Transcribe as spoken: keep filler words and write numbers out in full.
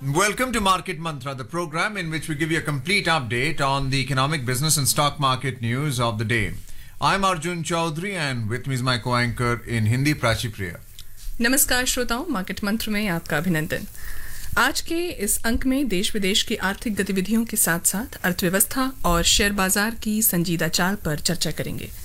Welcome to Market Mantra, the program in which we give you a complete update on the economic, business and stock market news of the day. I'm Arjun Chaudhary and with me is my co-anchor in Hindi, Prachi Priya. नमस्कार श्रोताओं, market मंत्र में आपका अभिनंदन। आज के इस अंक में देश विदेश की आर्थिक गतिविधियों के साथ साथ अर्थव्यवस्था और शेयर बाजार की संजीदा चाल पर चर्चा करेंगे।